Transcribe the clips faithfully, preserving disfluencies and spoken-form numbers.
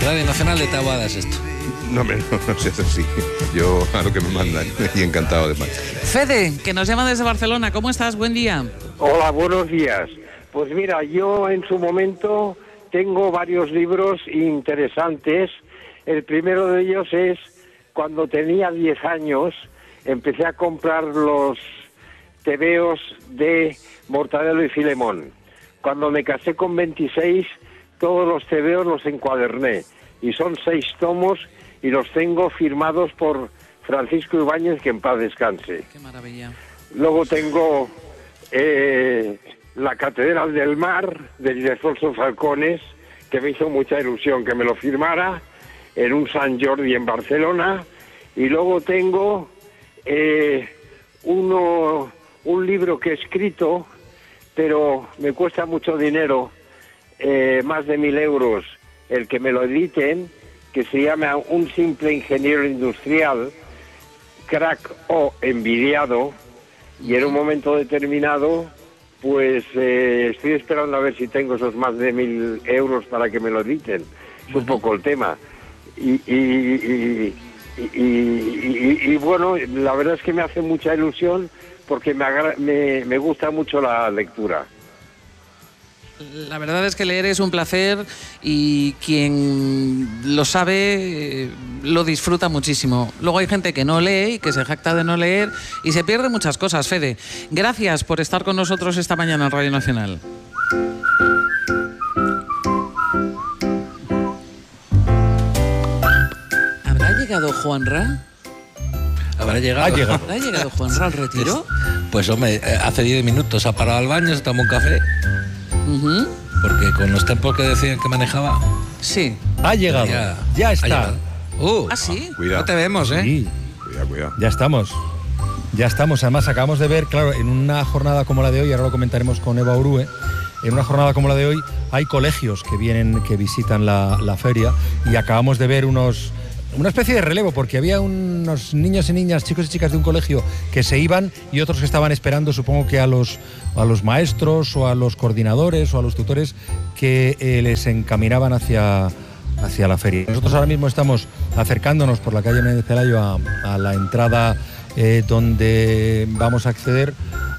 Radio Nacional de Taboada es esto. No, hombre, no, no sé, sí. Yo a lo que me mandan y encantado además. Fede, que nos llama desde Barcelona. ¿Cómo estás? Buen día. Hola, buenos días. Pues mira, yo en su momento tengo varios libros interesantes. El primero de ellos es cuando tenía diez años, empecé a comprar los tebeos de Mortadelo y Filemón. Cuando me casé con veintiséis, todos los tebeos los encuaderné. Y son seis tomos y los tengo firmados por Francisco Ibáñez, que en paz descanse. Qué maravilla. Luego tengo eh, la Catedral del Mar, de Ildefonso Falcones, que me hizo mucha ilusión que me lo firmara, en un San Jordi en Barcelona. Y luego tengo eh, uno, un libro que he escrito, pero me cuesta mucho dinero, eh, más de mil euros, el que me lo editen, que se llama Un simple ingeniero industrial, crack o envidiado, y en un momento determinado, pues eh, estoy esperando a ver si tengo esos más de mil euros para que me lo editen. Es un poco el tema. Y, y, y, y, y, y, y bueno, la verdad es que me hace mucha ilusión porque me, agra- me, me gusta mucho la lectura. La verdad es que leer es un placer y quien lo sabe eh, lo disfruta muchísimo. Luego hay gente que no lee y que se jacta de no leer y se pierde muchas cosas, Fede. Gracias por estar con nosotros esta mañana en Radio Nacional. ¿Habrá llegado Juanra? ¿Habrá llegado? Ha llegado. ¿Habrá llegado Juanra al retiro? Pues hombre, hace diez minutos ha parado al baño, se tomó un café. Uh-huh. Porque con los tiempos que decían que manejaba... Sí. Ha llegado, Ya, ya ha está. llegado. Uh, ¿Ah, sí? Cuidado. no te vemos, ¿eh? Sí, Cuidado, cuidado. ya estamos. Ya estamos. Además, acabamos de ver, claro, en una jornada como la de hoy, ahora lo comentaremos con Eva Orue, en una jornada como la de hoy hay colegios que vienen, que visitan la, la feria, y acabamos de ver unos... una especie de relevo, porque había unos niños y niñas, chicos y chicas de un colegio que se iban y otros que estaban esperando, supongo que a los, a los maestros o a los coordinadores o a los tutores que eh, les encaminaban hacia, hacia la feria. Nosotros ahora mismo estamos acercándonos por la calle Menéndez Pelayo a, a la entrada eh, donde vamos a acceder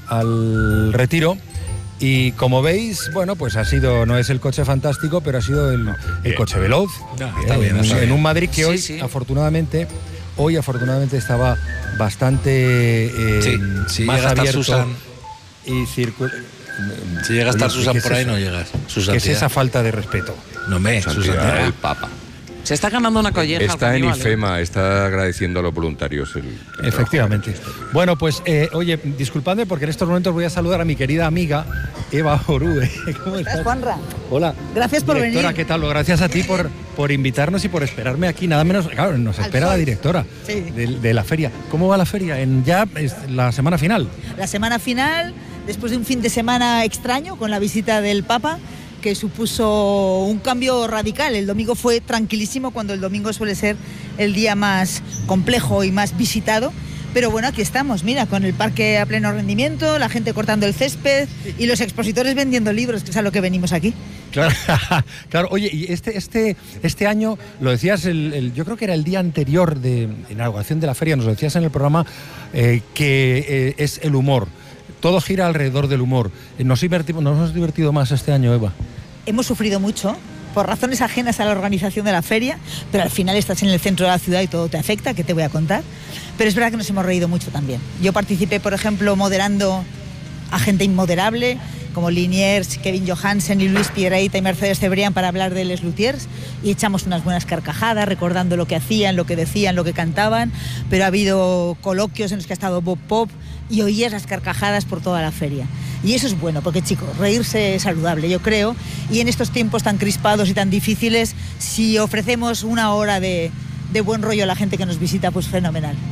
al retiro. Y como veis, bueno, pues ha sido, no es el coche fantástico, pero ha sido el, el coche veloz. No, está eh, bien, en, está en bien. un Madrid que Sí, hoy, sí. afortunadamente, hoy afortunadamente estaba bastante eh, Sí, si más llega a estar abierto Susan. y circula. Si llega a estar Oye, Susan ¿qué es por ahí, eso? no llegas. Su ¿Qué es santidad. esa falta de respeto? No me, su Santidad, santidad. el Papa. Se está ganando una colleja. al Está en caníbal, ¿eh? IFEMA, está agradeciendo a los voluntarios el, el Efectivamente. Bueno, pues, eh, oye, disculpadme porque en estos momentos voy a saludar a mi querida amiga Eva Orue. ¿Cómo estás? Juanra. Hola. Gracias por Directora, venir. ¿qué tal? Gracias a ti por, por invitarnos y por esperarme aquí. Nada menos, claro, nos Al espera sol. la directora Sí. de, de la feria. ¿Cómo va la feria? En ya es la semana final. La semana final, después de un fin de semana extraño con la visita del Papa, que supuso un cambio radical. El domingo fue tranquilísimo, cuando el domingo suele ser el día más complejo y más visitado. Pero bueno, aquí estamos, mira, con el parque a pleno rendimiento, la gente cortando el césped y los expositores vendiendo libros, que es a lo que venimos aquí. Claro, claro. Oye, y este, este, este año, lo decías, el, el- yo creo que era el día anterior de inauguración de la feria, nos lo decías en el programa, eh, que eh, es el humor. Todo gira alrededor del humor. Eh, Nos, divertimos, nos hemos divertido más este año, Eva. Hemos sufrido mucho por razones ajenas a la organización de la feria, pero al final estás en el centro de la ciudad y todo te afecta, que te voy a contar. Pero es verdad que nos hemos reído mucho también. Yo participé, por ejemplo, moderando a gente inmoderable, como Liniers, Kevin Johansen y Luis Piedrahita y Mercedes Cebrián, para hablar de Les Luthiers, y echamos unas buenas carcajadas recordando lo que hacían, lo que decían, lo que cantaban. Pero ha habido coloquios en los que ha estado Bob Pop y oías las carcajadas por toda la feria. Y eso es bueno, porque, chicos, reírse es saludable, yo creo, y en estos tiempos tan crispados y tan difíciles, si ofrecemos una hora de, de buen rollo a la gente que nos visita, pues fenomenal.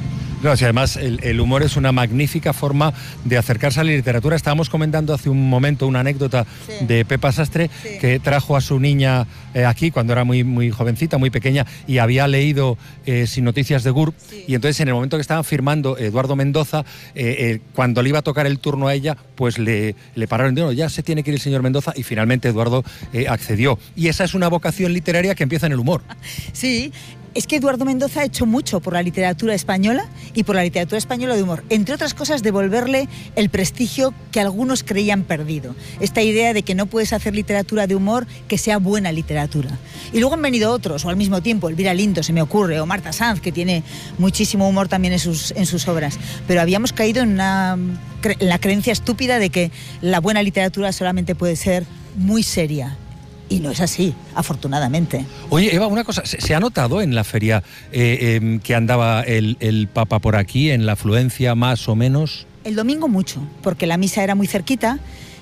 No, si además el, el humor es una magnífica forma de acercarse a la literatura. Estábamos comentando hace un momento una anécdota sí. de Pepa Sastre, sí. que trajo a su niña eh, aquí cuando era muy, muy jovencita, muy pequeña, y había leído eh, Sin noticias de Gurb, sí. y entonces en el momento que estaban firmando Eduardo Mendoza, eh, eh, cuando le iba a tocar el turno a ella, pues le, le pararon, no, ya se tiene que ir el señor Mendoza, y finalmente Eduardo eh, accedió. Y esa es una vocación literaria que empieza en el humor. Sí. Es que Eduardo Mendoza ha hecho mucho por la literatura española y por la literatura española de humor. Entre otras cosas, devolverle el prestigio que algunos creían perdido. Esta idea de que no puedes hacer literatura de humor que sea buena literatura. Y luego han venido otros, o al mismo tiempo, Elvira Lindo, se me ocurre, o Marta Sanz, que tiene muchísimo humor también en sus, en sus obras. Pero habíamos caído en, una, en la creencia estúpida de que la buena literatura solamente puede ser muy seria. Y no es así, afortunadamente. Oye, Eva, una cosa, ¿se, se ha notado en la feria eh, eh, que andaba el, el Papa por aquí, en la afluencia más o menos? El domingo mucho, porque la misa era muy cerquita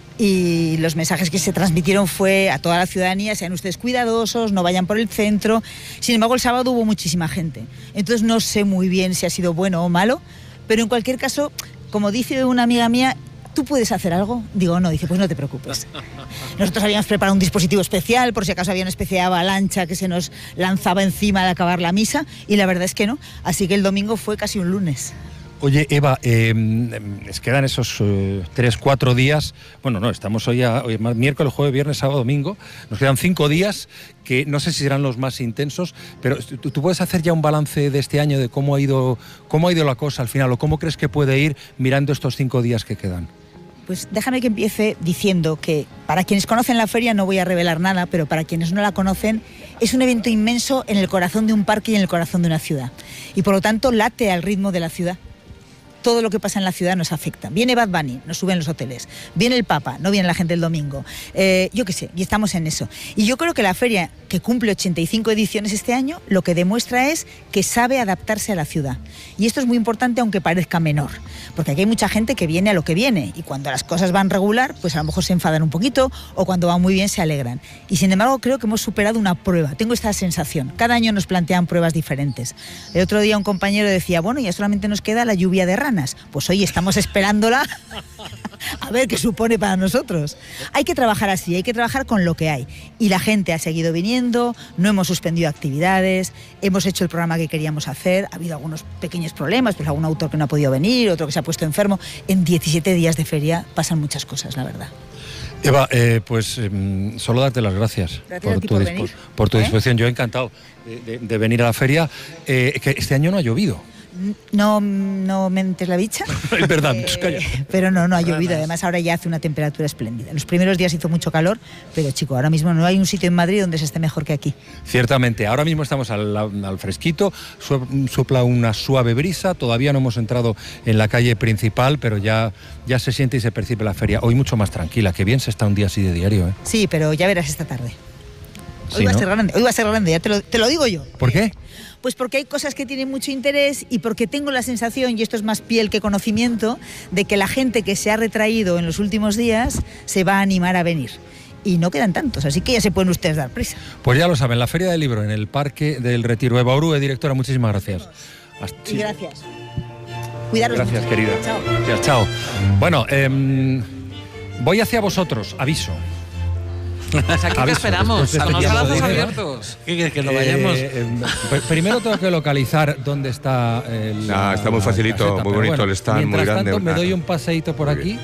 y los mensajes que se transmitieron fue a toda la ciudadanía: sean ustedes cuidadosos, no vayan por el centro. Sin embargo, el sábado hubo muchísima gente. Entonces no sé muy bien si ha sido bueno o malo, pero en cualquier caso, como dice una amiga mía, ¿tú puedes hacer algo? Digo, no. Dice, pues no te preocupes. Nosotros habíamos preparado un dispositivo especial por si acaso había una especie de avalancha que se nos lanzaba encima al acabar la misa, y la verdad es que no. Así que el domingo fue casi un lunes. Oye, Eva, eh, les quedan esos eh, tres, cuatro días. Bueno, no, estamos hoy, a, hoy miércoles, jueves, viernes, sábado, domingo. Nos quedan cinco días que no sé si serán los más intensos, pero ¿tú, tú puedes hacer ya un balance de este año de cómo ha ido, cómo ha ido la cosa al final, o cómo crees que puede ir mirando estos cinco días que quedan? Pues déjame que empiece diciendo que para quienes conocen la feria no voy a revelar nada, pero para quienes no la conocen, es un evento inmenso en el corazón de un parque y en el corazón de una ciudad. Y por lo tanto late al ritmo de la ciudad. Todo lo que pasa en la ciudad nos afecta. Viene Bad Bunny, nos suben los hoteles. Viene el Papa, no viene la gente el domingo. Eh, yo qué sé, y estamos en eso. Y yo creo que la feria, que cumple ochenta y cinco ediciones este año, lo que demuestra es que sabe adaptarse a la ciudad. Y esto es muy importante, aunque parezca menor. Porque aquí hay mucha gente que viene a lo que viene. Y cuando las cosas van regular, pues a lo mejor se enfadan un poquito, o cuando van muy bien se alegran. Y sin embargo, creo que hemos superado una prueba. Tengo esta sensación. Cada año nos plantean pruebas diferentes. El otro día un compañero decía, bueno, ya solamente nos queda la lluvia de ranas. Pues hoy estamos esperándola a ver qué supone para nosotros. Hay que trabajar así, hay que trabajar con lo que hay. Y la gente ha seguido viniendo, no hemos suspendido actividades, hemos hecho el programa que queríamos hacer, ha habido algunos pequeños problemas, pues algún autor que no ha podido venir, otro que se ha puesto enfermo. En diecisiete días de feria pasan muchas cosas, la verdad. Eva, eh, pues eh, solo darte las gracias, gracias por, tu por, por tu ¿Eh? disposición. Yo he encantado de, de, de venir a la feria, eh, que este año no ha llovido. No, no mentes la bicha. Es verdad, eh, calla. Pero no, no ha llovido. Además, ahora ya hace una temperatura espléndida. Los primeros días hizo mucho calor, pero chico, ahora mismo no hay un sitio en Madrid donde se esté mejor que aquí. Ciertamente, ahora mismo estamos al, al fresquito, sopla una suave brisa, todavía no hemos entrado en la calle principal, pero ya, ya se siente y se percibe la feria. Hoy mucho más tranquila, que bien se está un día así de diario, ¿eh? Sí, pero ya verás esta tarde. Hoy, sí, va, ¿no? a ser grande, hoy va a ser grande, ya te lo, te lo digo yo. ¿Por qué? Pues porque hay cosas que tienen mucho interés y porque tengo la sensación, y esto es más piel que conocimiento, de que la gente que se ha retraído en los últimos días se va a animar a venir. Y no quedan tantos, así que ya se pueden ustedes dar prisa. Pues ya lo saben, la Feria del Libro en el Parque del Retiro. Eva Orue, directora, muchísimas gracias. Hasta... Y gracias. Cuidaros Gracias, mucho. querida. Chao. Gracias, chao. Bueno, eh, voy hacia vosotros, aviso. Pues aquí te esperamos, con los brazos abiertos. ¿Qué quieres, que no vayamos? Eh, eh, primero tengo que localizar dónde está el. Ah, está muy facilito, caseta, muy bonito bueno, el stand, muy mientras grande. Tanto, me doy un paseíto por aquí.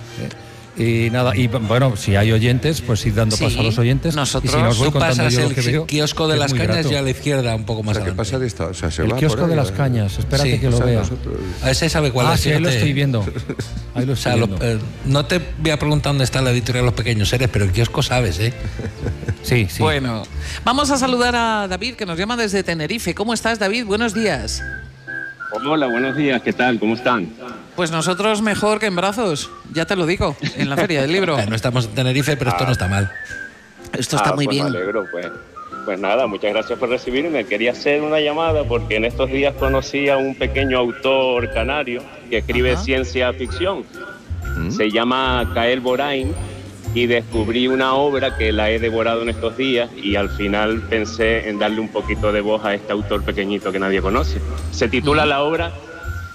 Y nada, y bueno, si hay oyentes, pues ir dando Sí, paso a los oyentes. nosotros, y si nos voy Tú contando pasas yo lo el que veo, kiosco de que las es muy cañas grato. y a la izquierda, un poco O más sea, ¿qué adelante. pasa de esta? O sea, se El va kiosco por de ahí, las ¿eh? cañas, espérate Sí, que lo o sea, vea. nosotros- A ese sabe cuál Ah, es. sí, ahí lo fíjate. estoy viendo. Ahí lo O estoy sea, lo- viendo. eh, no te voy a preguntar dónde está la editorial Los Pequeños Seres, pero el kiosco sabes, ¿eh? Sí, sí. Bueno, vamos a saludar a David, que nos llama desde Tenerife. ¿Cómo estás, David? Buenos días. Hola, buenos días, ¿qué tal? ¿Cómo están? Pues nosotros mejor que en brazos, ya te lo digo, en la Feria del Libro. Eh, No estamos en Tenerife, pero esto no está mal. Esto está Ah, muy pues bien. Me alegro, pues. Pues nada, muchas gracias por recibirme. Quería hacer una llamada porque en estos días conocí a un pequeño autor canario que escribe Ajá. ciencia ficción. Se llama Kael Borain y descubrí una obra que la he devorado en estos días y al final pensé en darle un poquito de voz a este autor pequeñito que nadie conoce. Se titula la obra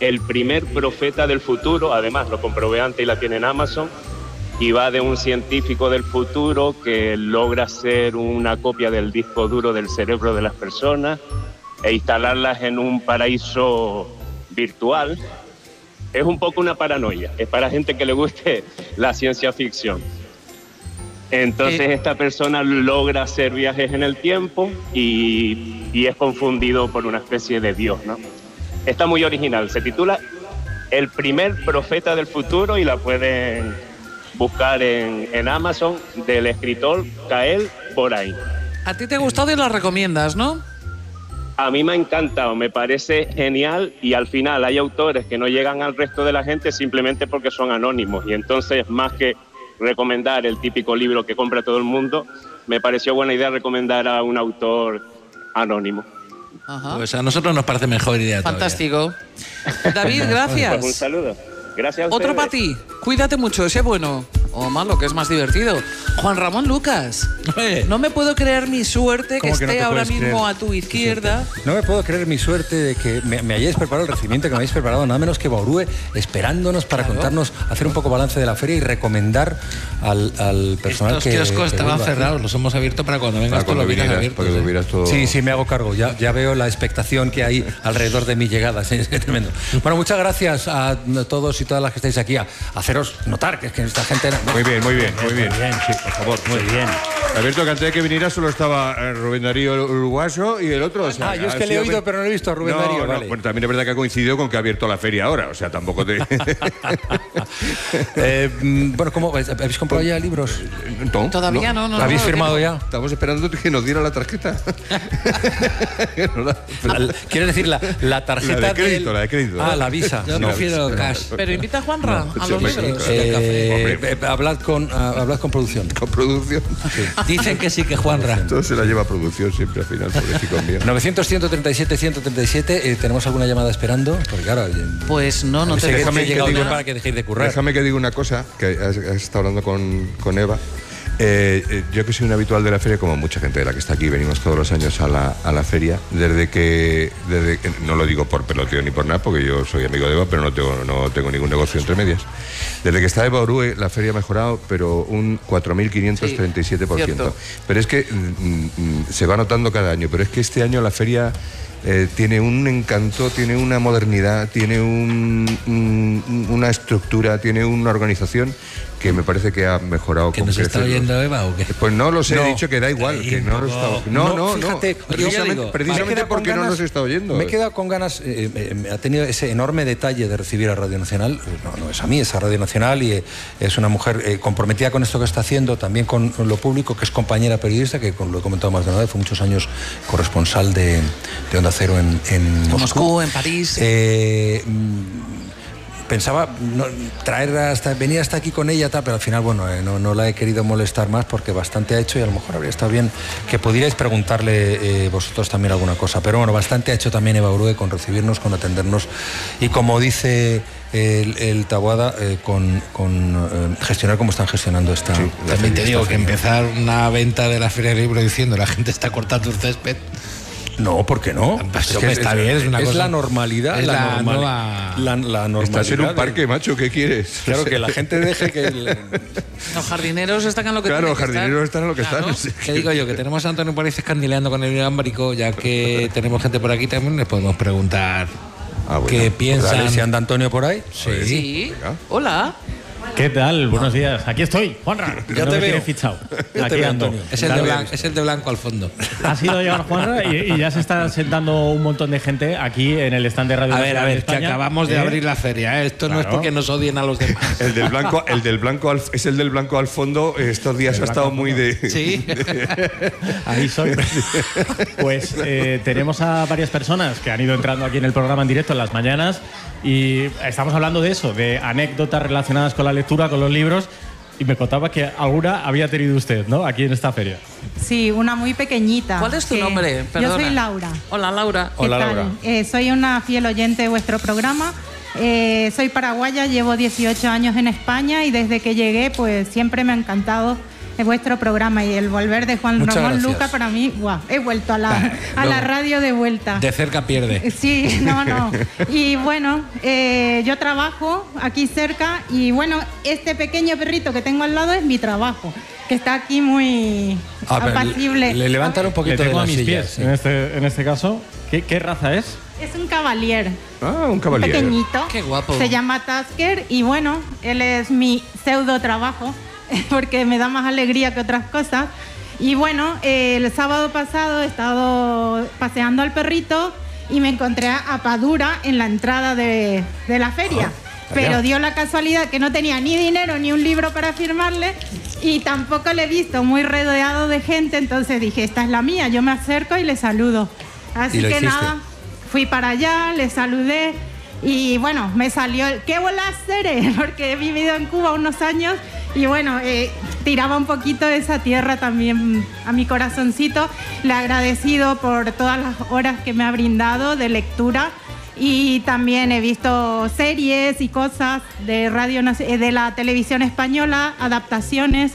El primer profeta del futuro, además lo comprobé antes y la tiene en Amazon, y va de un científico del futuro que logra hacer una copia del disco duro del cerebro de las personas e instalarlas en un paraíso virtual. Es un poco una paranoia, es para gente que le guste la ciencia ficción. Entonces eh. esta persona logra hacer viajes en el tiempo y, y es confundido por una especie de Dios, ¿no? Está muy original, se titula El primer profeta del futuro y la pueden buscar en, en Amazon, del escritor Kael Borain. ¿A ti te ha gustado y la recomiendas, no? A mí me ha encantado, me parece genial, y al final hay autores que no llegan al resto de la gente simplemente porque son anónimos, y entonces más que recomendar el típico libro que compra todo el mundo, me pareció buena idea recomendar a un autor anónimo. Ajá. Pues a nosotros nos parece mejor idea. Fantástico. David, gracias. Pues un saludo. Gracias a ustedes. Otro para ti. Cuídate mucho, sé bueno. O malo, que es más divertido. Juan Ramón Lucas. No me puedo creer mi suerte que esté que no ahora mismo creer? a tu izquierda. No me puedo creer mi suerte de que me, me hayáis preparado el recibimiento que me habéis preparado, nada menos que Evaurue, esperándonos para claro. contarnos, hacer un poco balance de la feria y recomendar al, al personal Estos que... Estos kioscos estaban cerrados, los hemos abierto para cuando vengas tú lo vieras abierto. ¿eh? Todo... Sí, sí, me hago cargo. Ya, ya veo la expectación que hay alrededor de mi llegada. Sí, es tremendo. Bueno, muchas gracias a todos y todas las que estáis aquí. A haceros notar que es que esta gente... Muy bien, muy bien, muy bien. Muy bien, sí, por favor, muy bien. Alberto, que antes de que viniera solo estaba Rubén Darío Uruguaso y el otro... O sea, ah, yo es que le he oído, me... pero no he visto a Rubén no, Darío, no, vale. Bueno, también es verdad que ha coincidido con que ha abierto la feria ahora, o sea, tampoco te... eh, bueno, ¿cómo? ¿Habéis comprado ya libros? No, Todavía no, no. ¿Lo habéis no, firmado no. ya? Estamos esperando que nos diera la tarjeta. no la... ¿Quieres decir la, la tarjeta la de crédito, del... la de crédito. Ah, la Visa. Yo no, prefiero no, cash. Pero invita a Juanra no, a los libros. Eh, eh, hablad, con, uh, hablad con producción. Con producción. Sí. Dicen que sí, que Juanra. Todo se la lleva a producción siempre al final, pobrecito mío. novecientos, ciento treinta y siete, ciento treinta y siete. Eh, ¿Tenemos alguna llamada esperando? Porque claro... Pues no, no te déjame que digo nada. para que dejéis de currar. Déjame que diga una cosa, que has, has estado hablando con, con Eva. Eh, eh, yo que soy un habitual de la feria, como mucha gente de la que está aquí, venimos todos los años a la, a la feria, desde que, desde que, no lo digo por peloteo ni por nada, porque yo soy amigo de Eva, pero no tengo, no tengo ningún negocio entre medias. Desde que está Eva Urue, la feria ha mejorado, pero un cuatro mil quinientos treinta y siete por ciento. Sí, pero es que mm, mm, se va notando cada año, pero es que este año la feria... Eh, tiene un encanto, tiene una modernidad, tiene un, un, una estructura, tiene una organización que me parece que ha mejorado. ¿Que nos está oyendo Eva o qué? Pues no lo sé, no. he dicho que da igual, que no lo está... No, no, no, fíjate, no. Precisamente, digo, precisamente porque ganas, no nos está oyendo. Me he quedado con ganas, eh, eh, ha tenido ese enorme detalle de recibir a Radio Nacional, no, no es a mí, es a Radio Nacional, y eh, es una mujer eh, comprometida con esto que está haciendo, también con, con lo público, que es compañera periodista, que con, lo he comentado más de una vez, fue muchos años corresponsal de, de Onda Cero en, en Moscú. Moscú, en París. Eh, pensaba no, traer hasta, venir hasta aquí con ella, tal, pero al final, bueno, eh, no, no la he querido molestar más porque bastante ha hecho y a lo mejor habría estado bien que pudierais preguntarle eh, vosotros también alguna cosa. Pero bueno, bastante ha hecho también Eva Urue con recibirnos, con atendernos y, como dice el, el Taboada, eh, con, con eh, gestionar como están gestionando esta... Sí, también te digo que empezar una venta de la Feria del Libro diciendo la gente está cortando el césped... No, ¿por qué no? Pues es, que está es, bien, es una es cosa. la normalidad. Es la, la, normal, nueva... la, la normalidad. Estás en un parque, macho, ¿qué quieres? Claro, que la gente deje que... El... Los jardineros están en lo que claro, tienen que los jardineros estar. están en lo que claro. están. ¿Qué digo yo? Que tenemos a Antonio Párez escandileando con el inalámbrico, ya que tenemos gente por aquí, también les podemos preguntar ah, bueno. qué piensan. Dale, si anda Antonio por ahí. Sí. sí. Hola. ¿Qué tal? Buenos días. Aquí estoy, Juanra. Ya no te me veo. Tienes fichado. Ya Aquí te veo, ando. Antonio. Es el, de blanco, es el de blanco al fondo. Ha sido llegar Juanra y, y ya se está sentando un montón de gente aquí en el stand de Radio A ver, a ver, España, que acabamos de ¿eh? abrir la feria, ¿eh? Esto claro. no es porque nos odien a los demás. El del blanco, el del blanco al, es el del blanco al fondo. Estos días ha estado muy de... Sí. Ahí soy. Pues eh, tenemos a varias personas que han ido entrando aquí en el programa en directo en las mañanas y estamos hablando de eso, de anécdotas relacionadas con la lectura, con los libros. Y me contaba que alguna había tenido usted, ¿no? Aquí en esta feria. Sí, una muy pequeñita. ¿Cuál es tu nombre? Perdona. Yo soy Laura. Hola, Laura. ¿Qué Hola, tal? Laura. Eh, soy una fiel oyente de vuestro programa. Eh, soy paraguaya, llevo dieciocho años en España y desde que llegué, pues siempre me ha encantado vuestro programa y el volver de Juan Muchas Ramón gracias. Luca para mí, guau, he vuelto a la, Bah, a la luego, radio de vuelta. De cerca pierde. Sí, no, no. Y bueno, eh, yo trabajo aquí cerca y bueno, este pequeño perrito que tengo al lado es mi trabajo, que está aquí muy A ver, apacible. le levantan un poquito Le tengo de a las mis sillas, pies, sí. en, este, en este caso. ¿Qué, qué raza es? Es un cavalier. Ah, un caballero. Pequeñito. Qué guapo. Se llama Tasker y bueno, él es mi pseudo trabajo porque me da más alegría que otras cosas. Y bueno, eh, el sábado pasado he estado paseando al perrito y me encontré a Padura en la entrada de, de la feria. Ah, Pero allá. dio la casualidad que no tenía ni dinero ni un libro para firmarle y tampoco le he visto muy rodeado de gente, entonces dije, esta es la mía, yo me acerco y le saludo. Así ¿Y lo que hiciste? nada, fui para allá, le saludé y bueno, me salió el ¿qué bolas eres? Porque he vivido en Cuba unos años y bueno, eh, tiraba un poquito de esa tierra también a mi corazoncito. Le he agradecido por todas las horas que me ha brindado de lectura y también he visto series y cosas de radio Nac- eh, de la televisión española, adaptaciones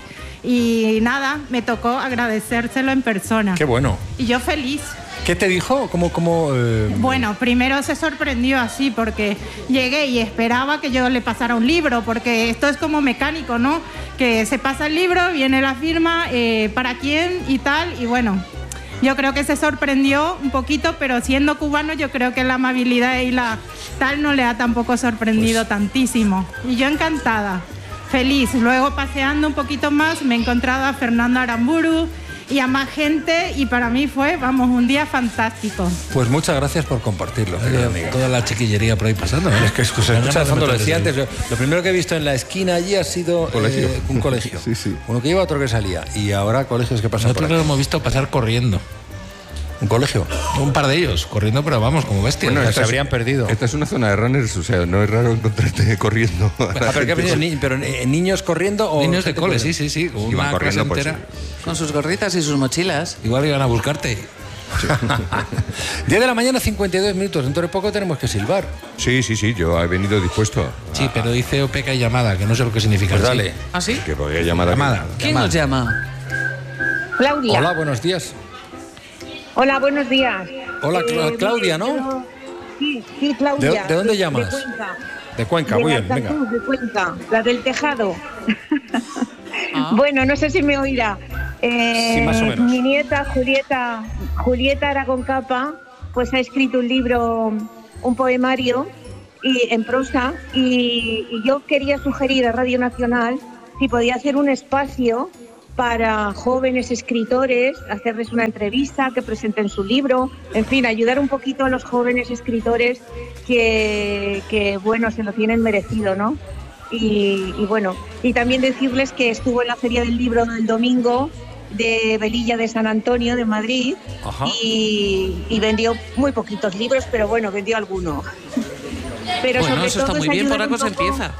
y nada, me tocó agradecérselo en persona. Qué bueno. Y yo feliz. ¿Qué te dijo? ¿Cómo, cómo, eh, Bueno, primero se sorprendió así porque llegué y esperaba que yo le pasara un libro, porque esto es como mecánico, ¿no? Que se pasa el libro, viene la firma, eh, para quién y tal, y bueno, yo creo que se sorprendió un poquito, pero siendo cubano yo creo que la amabilidad y la tal no le ha tampoco sorprendido Pues tantísimo. Y yo encantada, feliz. Luego paseando un poquito más me he encontrado a Fernando Aramburu y a más gente y para mí fue, vamos, un día fantástico. Pues muchas gracias por compartirlo, querida amiga. Toda la chiquillería por ahí pasando. ¿eh? Es que se escucha de fondo, lo decía antes. yo- Lo primero que he visto en la esquina allí ha sido Colegio. eh, un colegio. Sí, sí. Uno que iba, otro que salía. Y ahora colegios que pasan por Nosotros aquí. lo hemos visto pasar corriendo. Un colegio. Un par de ellos, corriendo, pero vamos, como bestias. Bueno, O sea, se es- habrían perdido. Esta es una zona de runners, o sea, no es raro encontrarte corriendo. a la Ah, pero, ¿qué gente. ha venido? Ni- pero eh, niños corriendo o niños de gente cole, corriendo? sí, sí, sí. con Iban Una corriendo, clase pues, entera. Con sus gorritas y sus mochilas. Igual iban a buscarte. diez de la mañana, cincuenta y dos minutos. Dentro de poco tenemos que silbar. Sí, sí, sí, yo he venido dispuesto. Sí, pero dice Opeca y llamada, que no sé lo que significa. Pues sí. dale. ¿Ah, sí? Que podía llamar a Llamada. ¿Quién llamada. nos llama? Claudia. Hola, buenos días. Hola, buenos días. Hola, Cla- Eh, Claudia, mire, ¿no? yo- Sí, sí, Claudia. ¿De- de dónde llamas? De Cuenca. De Cuenca, de muy la bien, venga. Cruz, de Cuenca, la del tejado. Ah. Bueno, no sé si me oirá. Eh, Sí, más o menos. Mi nieta Julieta, Julieta Aragón Capa, pues ha escrito un libro, un poemario y en prosa y, y yo quería sugerir a Radio Nacional si podía hacer un espacio para jóvenes escritores, hacerles una entrevista, que presenten su libro, en fin, ayudar un poquito a los jóvenes escritores que, que bueno, se lo tienen merecido, ¿no? Y, y bueno, y también decirles que estuvo en la Feria del Libro el domingo de Velilla de San Antonio, de Madrid, Ajá. y, y vendió muy poquitos libros, pero bueno, vendió alguno. Pero Bueno, sobre eso está todo muy es bien, por ayudar algo un se poco- empieza.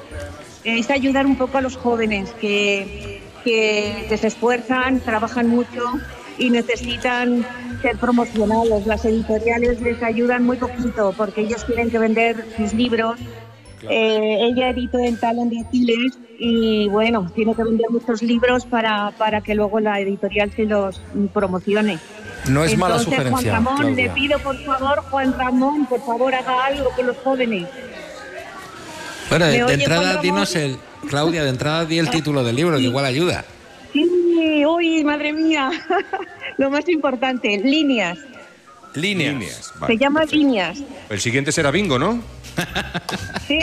es ayudar un poco a los jóvenes que, que, que se esfuerzan, trabajan mucho y necesitan ser promocionados. Las editoriales les ayudan muy poquito porque ellos tienen que vender sus libros. Eh, ella editó en Talón de Aquiles y bueno, tiene que vender muchos libros para, para que luego la editorial se los promocione. No es mala Entonces, sugerencia, Juan Ramón, Claudia. le pido por favor, Juan Ramón, por favor haga algo con los jóvenes. Bueno, de, ¿Me de oye, entrada, Juan Ramón? dinos el. Claudia, de entrada, di el título del libro, que igual ayuda. Sí, uy, madre mía. Lo más importante, líneas. Líneas. Líneas, vale, Se llama perfecto. líneas. El siguiente será bingo, ¿no? Sí.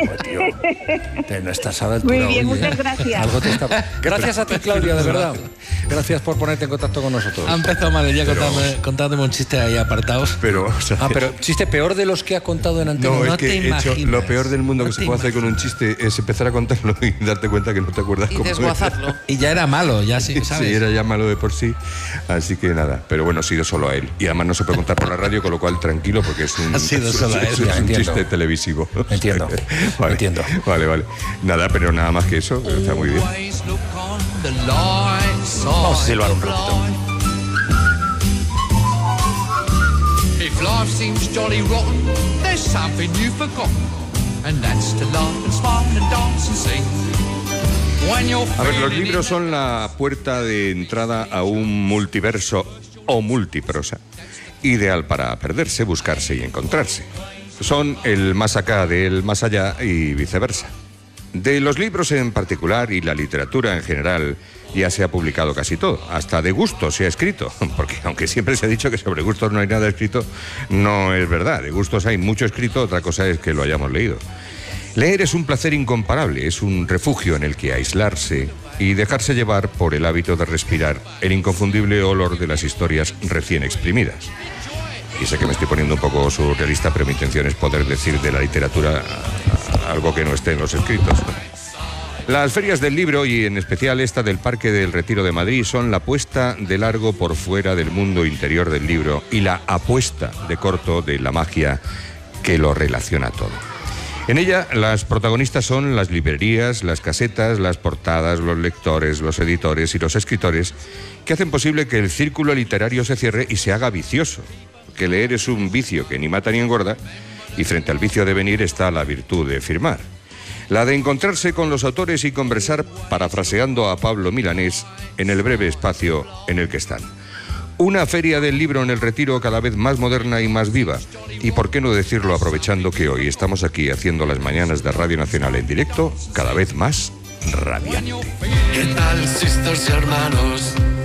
Te- No estás a la altura, Muy bien, oye. muchas gracias. Algo te está- Gracias a ti, Claudia, de verdad. Gracias por ponerte en contacto con nosotros. Ha empezado mal el día contándome, contándome un chiste ahí apartados. Pero, o sea, Ah, pero chiste peor de los que ha contado en antena. no, no es que te he hecho imaginas. lo peor del mundo No que se te puede hacer con un chiste es empezar a contarlo y darte cuenta que no te acuerdas Y cómo desguazarlo. Y ya era malo, ya sí, ¿sabes? Sí, era ya malo de por sí. Así que nada, pero bueno, ha sido solo a él. Y además no se puede contar por la radio, con lo cual tranquilo, porque es un, Ha sido es- solo a él, es- ya es un entiendo. chiste televisivo. Entiendo, Vale, entiendo. Vale, vale. Nada, pero nada más que eso, está muy bien. Vamos a silbar un ratito. If life seems jolly rotten, there's something you've forgotten, and that's to laugh and smile and dance and sing. A ver, los libros son la puerta de entrada a un multiverso o multiprosa, ideal para perderse, buscarse y encontrarse. Son el más acá del más allá y viceversa. De los libros en particular y la literatura en general ya se ha publicado casi todo, hasta de gustos se ha escrito, porque aunque siempre se ha dicho que sobre gustos no hay nada escrito, no es verdad, de gustos hay mucho escrito, otra cosa es que lo hayamos leído. Leer es un placer incomparable, es un refugio en el que aislarse y dejarse llevar por el hábito de respirar el inconfundible olor de las historias recién exprimidas. Y sé que me estoy poniendo un poco surrealista, pero mi intención es poder decir de la literatura algo que no esté en los escritos. Las ferias del libro, y en especial esta del Parque del Retiro de Madrid, son la puesta de largo por fuera del mundo interior del libro y la apuesta de corto de la magia que lo relaciona todo. En ella, las protagonistas son las librerías, las casetas, las portadas, los lectores, los editores y los escritores que hacen posible que el círculo literario se cierre y se haga vicioso. Que leer es un vicio que ni mata ni engorda, y frente al vicio de venir está la virtud de firmar. La de encontrarse con los autores y conversar, parafraseando a Pablo Milanés, en el breve espacio en el que están. Una feria del libro en el Retiro cada vez más moderna y más viva. Y por qué no decirlo aprovechando que hoy estamos aquí haciendo las mañanas de Radio Nacional en directo, cada vez más radiante. ¿Qué tal, sisters y hermanos?